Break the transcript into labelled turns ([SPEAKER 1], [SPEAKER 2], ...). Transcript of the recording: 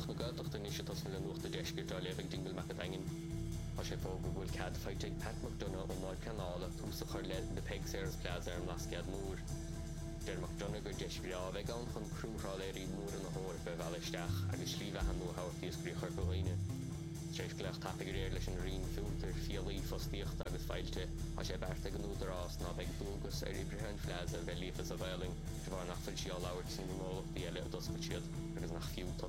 [SPEAKER 1] nuach na gadacht in isise tas na nuach de deisgur dá lefing dingle mac dagen. A sé fóg bhfuil cad feitig Pat McDonough ó máid canála túsa chuir le de Peg Sears Plaza ar lasciad mór. Der McDonough gur deisgur á bheith an chun crúthráléirí mór an na hóir be bheileisteach agus slíomh an nó hairtíos gríochar gohaine. Tréis gleach tapig réir leis an rion fiúltar fialaí fostíocht agus feilte a sé berta an údarrás ná beag dúgus ar Ibrahim Plaza bheith lífas a bheiling go bhar nach fuil sí á labhairt sin mólacht eile a doscail siad agus nach fiú